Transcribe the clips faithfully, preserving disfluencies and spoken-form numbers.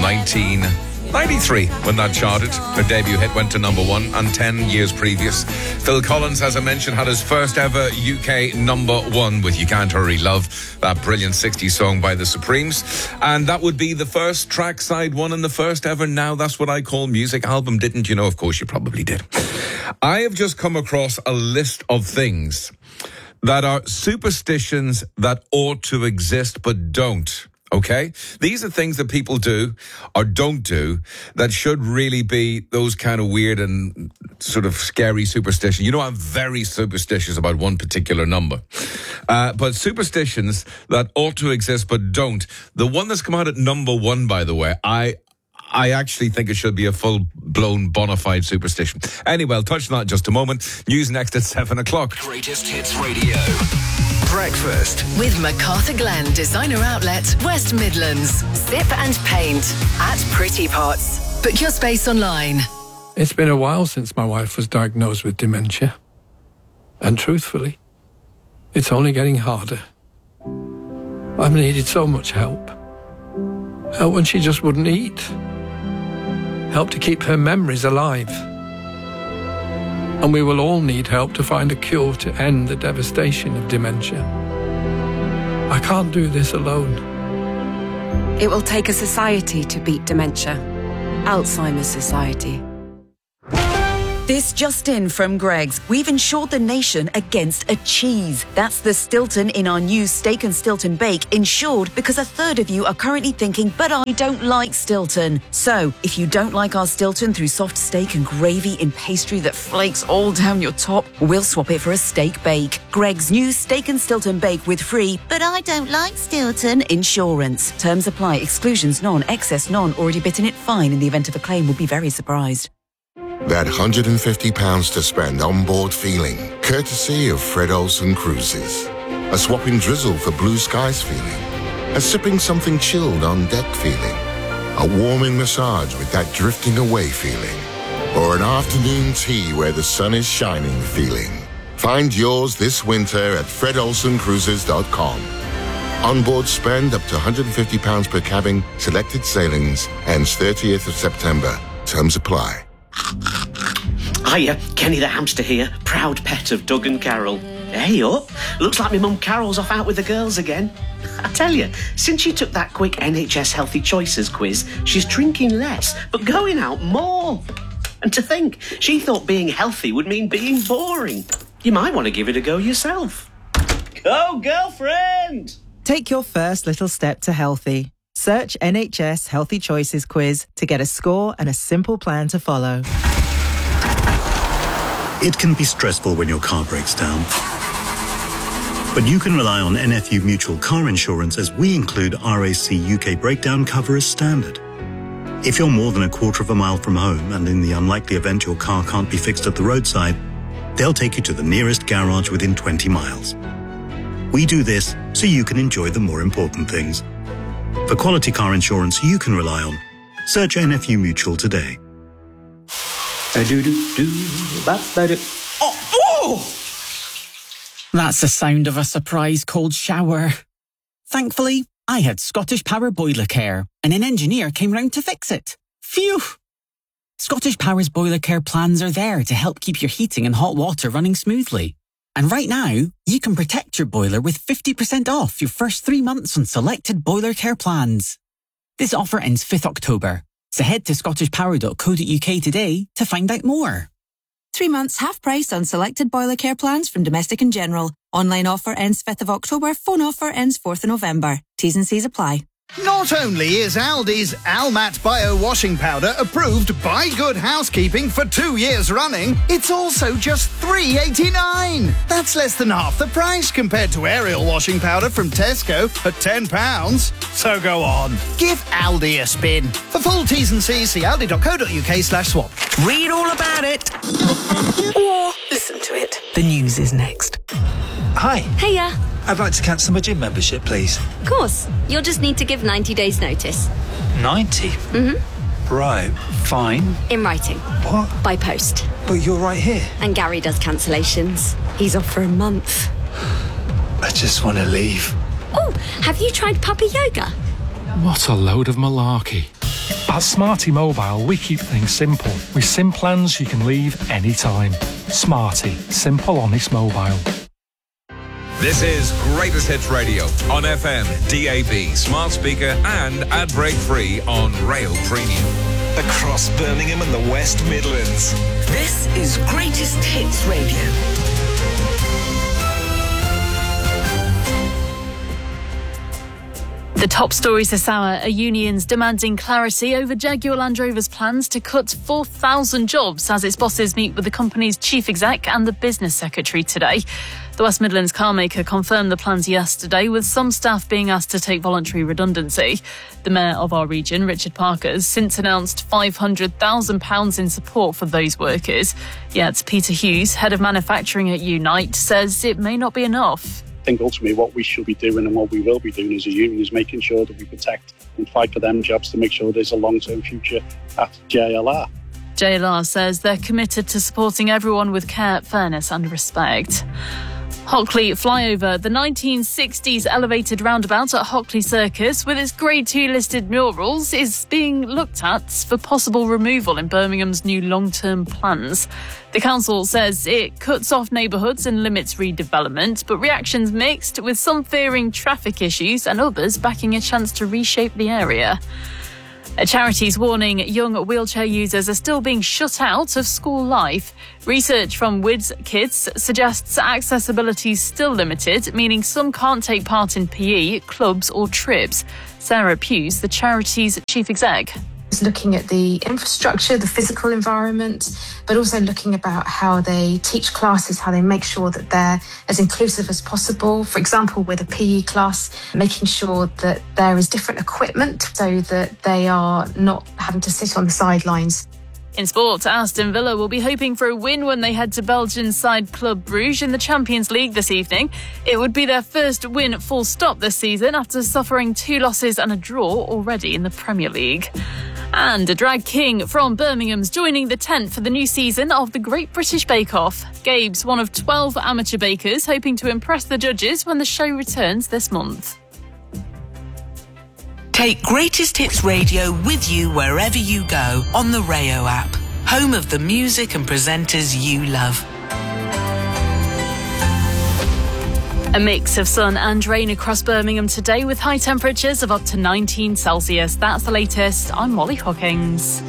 nineteen ninety-three when that charted. Her debut hit went to number one, and ten years previous, Phil Collins, as I mentioned, had his first ever U K number one with You Can't Hurry Love, that brilliant sixties song by the Supremes. And that would be the first track side one and the first ever Now That's What I Call Music album. Didn't you know? Of course you probably did. I have just come across a list of things that are superstitions that ought to exist but don't. Okay? These are things that people do or don't do that should really be those kind of weird and sort of scary superstitions. You know, I'm very superstitious about one particular number. Uh, but superstitions that ought to exist but don't. The one that's come out at number one, by the way, I... I actually think it should be a full-blown bona fide superstition. Anyway, I'll touch on that in just a moment. News next at seven o'clock. Greatest Hits Radio. Breakfast. With MacArthur Glen Designer Outlet, West Midlands. Sip and paint at Pretty Pots. Book your space online. It's been a while since my wife was diagnosed with dementia. And truthfully, it's only getting harder. I've needed so much help. Help when she just wouldn't eat. Help to keep her memories alive. And we will all need help to find a cure to end the devastation of dementia. I can't do this alone. It will take a society to beat dementia. Alzheimer's Society. This just in from Greggs. We've insured the nation against a cheese. That's the Stilton in our new Steak and Stilton Bake, insured because a third of you are currently thinking, but I don't like Stilton. So, if you don't like our Stilton through soft steak and gravy in pastry that flakes all down your top, we'll swap it for a steak bake. Greggs' new Steak and Stilton Bake with free, but I don't like Stilton insurance. Terms apply. Exclusions none. Excess none. Already bitten it fine. In the event of a claim, will be very surprised. That one hundred fifty pounds to spend on board feeling, courtesy of Fred Olsen Cruises. A swapping drizzle for blue skies feeling. A sipping something chilled on deck feeling. A warming massage with that drifting away feeling. Or an afternoon tea where the sun is shining feeling. Find yours this winter at fred olsen cruises dot com. Onboard spend up to one hundred fifty pounds per cabin, selected sailings, ends thirtieth of September. Terms apply. Hiya, Kenny the hamster here, proud pet of Doug and Carol. Hey up, looks like my mum Carol's off out with the girls again. I tell you, since she took that quick N H S Healthy Choices quiz, she's drinking less, but going out more. And to think, she thought being healthy would mean being boring. You might want to give it a go yourself. Go, girlfriend! Take your first little step to healthy. Search N H S Healthy Choices quiz to get a score and a simple plan to follow. It can be stressful when your car breaks down. But you can rely on N F U Mutual Car Insurance as we include R A C U K breakdown cover as standard. If you're more than a quarter of a mile from home and in the unlikely event your car can't be fixed at the roadside, they'll take you to the nearest garage within twenty miles. We do this so you can enjoy the more important things. For quality car insurance you can rely on, search N F U Mutual today. Oh, oh! That's the sound of a surprise cold shower. Thankfully, I had Scottish Power Boiler Care, and an engineer came round to fix it. Phew! Scottish Power's Boiler Care plans are there to help keep your heating and hot water running smoothly. And right now, you can protect your boiler with fifty percent off your first three months on selected Boiler Care plans. This offer ends fifth of October, so head to scottish power dot co dot U K today to find out more. Three months half price on selected Boiler Care plans from Domestic and General. Online offer ends fifth of October, phone offer ends fourth of November. T's and C's apply. Not only is Aldi's Almat Bio Washing Powder approved by Good Housekeeping for two years running, it's also just three eighty-nine. That's less than half the price compared to Ariel Washing Powder from Tesco at ten pounds. So go on, give Aldi a spin. For full T's and C's, see aldi dot co dot U K slash swap. Read all about it. Or listen to it. The news is next. Hi. Hiya. I'd like to cancel my gym membership, please. Of course. You'll just need to give ninety days notice. ninety? Mm-hmm. Right, fine. In writing. What? By post. But you're right here. And Gary does cancellations. He's off for a month. I just want to leave. Oh, have you tried puppy yoga? What a load of malarkey. At Smarty Mobile, we keep things simple. With SIM plans you can leave anytime. Smarty, simple, honest mobile. This is Greatest Hits Radio on F M, D A B, smart speaker and ad break free on Rail Premium. Across Birmingham and the West Midlands. This is Greatest Hits Radio. The top stories this hour are unions demanding clarity over Jaguar Land Rover's plans to cut four thousand jobs as its bosses meet with the company's chief exec and the business secretary today. The West Midlands carmaker confirmed the plans yesterday, with some staff being asked to take voluntary redundancy. The mayor of our region, Richard Parker, has since announced five hundred thousand pounds in support for those workers. Yet Peter Hughes, head of manufacturing at Unite, says it may not be enough. I think ultimately what we should be doing and what we will be doing as a union is making sure that we protect and fight for them jobs to make sure there's a long-term future at J L R. J L R says they're committed to supporting everyone with care, fairness and respect. Hockley Flyover, the nineteen sixties elevated roundabout at Hockley Circus with its Grade two listed murals, is being looked at for possible removal in Birmingham's new long-term plans. The council says it cuts off neighbourhoods and limits redevelopment, but reactions mixed, with some fearing traffic issues and others backing a chance to reshape the area. A charity's warning young wheelchair users are still being shut out of school life. Research from W I D S Kids suggests accessibility is still limited, meaning some can't take part in P E, clubs or trips. Sarah Hughes, the charity's chief exec. It's looking at the infrastructure, the physical environment, but also looking about how they teach classes, how they make sure that they're as inclusive as possible. For example, with a P E class, making sure that there is different equipment so that they are not having to sit on the sidelines. In sport, Aston Villa will be hoping for a win when they head to Belgian side Club Brugge in the Champions League this evening. It would be their first win full stop this season after suffering two losses and a draw already in the Premier League. And a drag king from Birmingham's joining the tent for the new season of the Great British Bake Off. Gabe's one of twelve amateur bakers, hoping to impress the judges when the show returns this month. Take Greatest Hits Radio with you wherever you go on the Rayo app, home of the music and presenters you love. A mix of sun and rain across Birmingham today, with high temperatures of up to nineteen Celsius. That's the latest. I'm Molly Hawkins.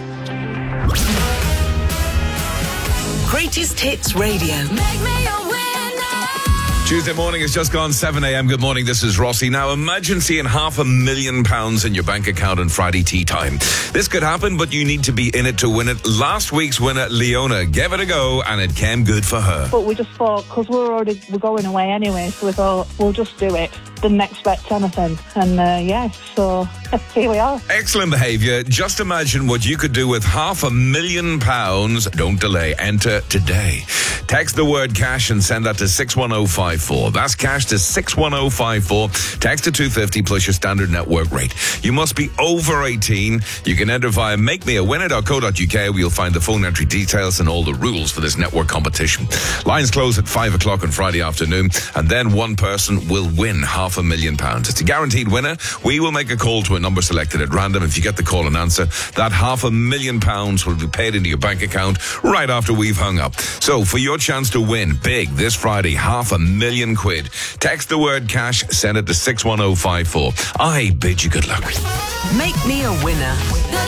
Greatest Hits Radio. Make me a winner. Tuesday morning has just gone seven a.m. Good morning, this is Rossi. Now imagine seeing half a million pounds in your bank account on Friday tea time. This could happen, but you need to be in it to win it. Last week's winner, Leona, gave it a go and it came good for her. But we just thought, because we're already we're going away anyway, so we thought we'll just do it. Didn't expect anything. And uh, yeah, so here we are. Excellent behaviour. Just imagine what you could do with half a million pounds. Don't delay. Enter today. Text the word cash and send that to six one oh five four. That's cash to six one oh five four. Text to two fifty plus your standard network rate. You must be over eighteen. You can enter via make me a winner dot co dot uk, where you'll find the phone entry details and all the rules for this network competition. Lines close at five o'clock on Friday afternoon, and then one person will win half a million pounds. It's a guaranteed winner. We will make a call to a number selected at random. If you get the call and answer, that half a million pounds will be paid into your bank account right after we've hung up. So for your chance to win big this Friday, half a million quid, text the word cash, send it to six one oh five four. I bid you good luck. Make me a winner. The